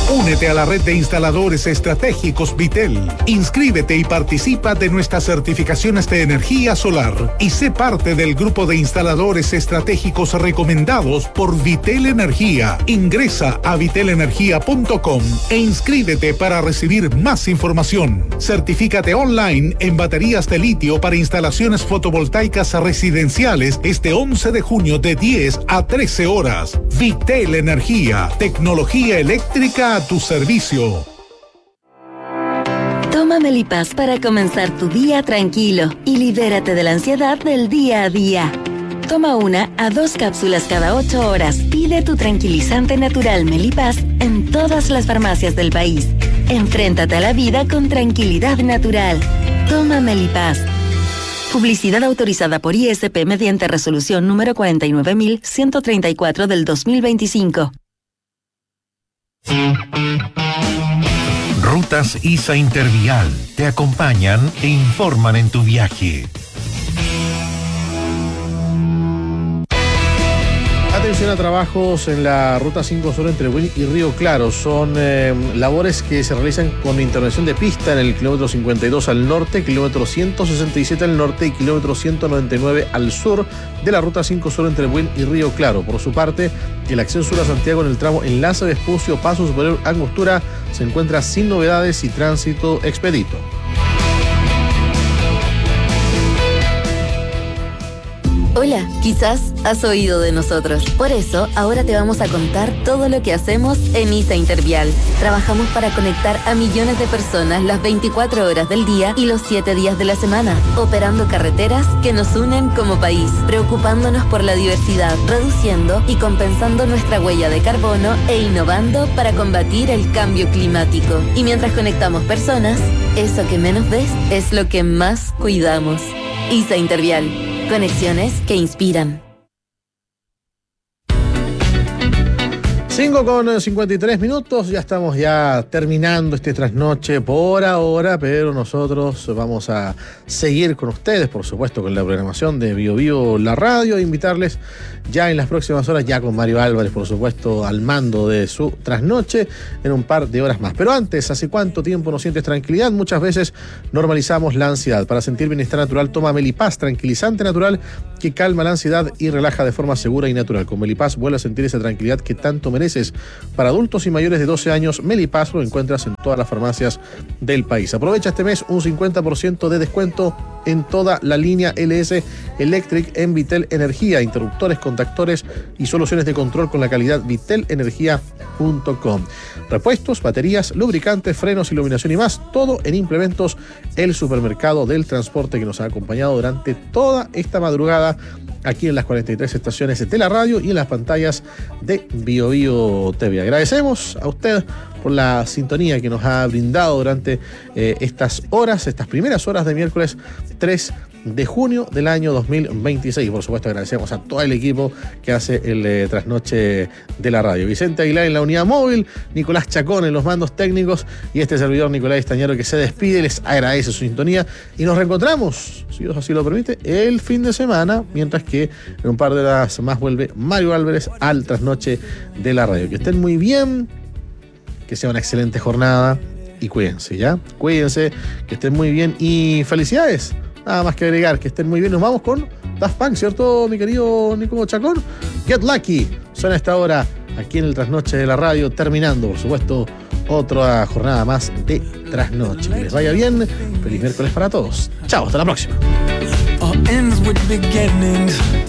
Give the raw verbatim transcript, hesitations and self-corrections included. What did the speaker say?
Únete a la red de instaladores estratégicos Vitel. Inscríbete y participa de nuestras certificaciones de energía solar y sé parte del grupo de instaladores estratégicos recomendados por Vitel Energía. Ingresa a vitel energía punto com e inscríbete para recibir más información. Certifícate online en baterías de litio para instalaciones fotovoltaicas residenciales este once de junio de diez a trece horas. Vitel Energía, tecnología eléctrica a tu servicio. Toma Melipaz para comenzar tu día tranquilo y libérate de la ansiedad del día a día. Toma una a dos cápsulas cada ocho horas. Pide tu tranquilizante natural Melipaz en todas las farmacias del país. Enfréntate a la vida con tranquilidad natural. Toma Melipaz. Publicidad autorizada por I S P mediante resolución número cuarenta y nueve mil ciento treinta y cuatro del dos mil veinticinco. Rutas I S A Intervial te acompañan e informan en tu viaje. Atención a trabajos en la Ruta cinco Sur entre Buin y Río Claro. Son eh, labores que se realizan con intervención de pista en el kilómetro cincuenta y dos al norte, kilómetro ciento sesenta y siete al norte y kilómetro ciento noventa y nueve al sur de la Ruta cinco Sur entre Buin y Río Claro. Por su parte, el acceso sur a Santiago en el tramo Enlace Vespucio, Paso Superior, Angostura se encuentra sin novedades y tránsito expedito. Hola, quizás has oído de nosotros. Por eso, ahora te vamos a contar todo lo que hacemos en I S A Intervial. Trabajamos para conectar a millones de personas las veinticuatro horas del día y los siete días de la semana, operando carreteras que nos unen como país, preocupándonos por la diversidad, reduciendo y compensando nuestra huella de carbono e innovando para combatir el cambio climático. Y mientras conectamos personas, eso que menos ves es lo que más cuidamos. I S A Intervial. Conexiones que inspiran. cinco con cincuenta y tres minutos, ya estamos ya terminando este trasnoche por ahora, pero nosotros vamos a seguir con ustedes, por supuesto, con la programación de Bio Bio La Radio, e invitarles ya en las próximas horas, ya con Mario Álvarez, por supuesto, al mando de su trasnoche, en un par de horas más. Pero antes, ¿hace cuánto tiempo no sientes tranquilidad? Muchas veces normalizamos la ansiedad. Para sentir bienestar natural, toma Melipaz, tranquilizante natural que calma la ansiedad y relaja de forma segura y natural. Con Melipaz vuelve a sentir esa tranquilidad que tanto mereces. Para adultos y mayores de doce años, Melipaz lo encuentras en todas las farmacias del país. Aprovecha este mes un cincuenta por ciento de descuento en toda la línea L S Electric en Vitel Energía, interruptores, contactores y soluciones de control con la calidad vitel energía punto com. Repuestos, baterías, lubricantes, frenos, iluminación y más, todo en Implementos, el supermercado del transporte que nos ha acompañado durante toda esta madrugada aquí en las cuarenta y tres estaciones de la radio y en las pantallas de Bio Bio T V. Agradecemos a usted por la sintonía que nos ha brindado durante eh, estas horas, estas primeras horas de miércoles tres de junio del año dos mil veintiséis. Por supuesto, agradecemos a todo el equipo que hace el eh, trasnoche de la radio. Vicente Aguilar en la unidad móvil, Nicolás Chacón en los mandos técnicos y este servidor Nicolás Estañaro que se despide, les agradece su sintonía y nos reencontramos, si Dios así lo permite, el fin de semana, mientras que en un par de horas más vuelve Mario Álvarez al trasnoche de la radio. Que estén muy bien, que sea una excelente jornada y cuídense, ¿ya? Cuídense, que estén muy bien y felicidades. Nada más que agregar, que estén muy bien. Nos vamos con Daft Punk, ¿cierto, mi querido Nico Chacón? Get Lucky. Suena a esta hora aquí en el trasnoche de la radio, terminando, por supuesto, otra jornada más de trasnoche. Que les vaya bien. Feliz miércoles para todos. Chao, hasta la próxima.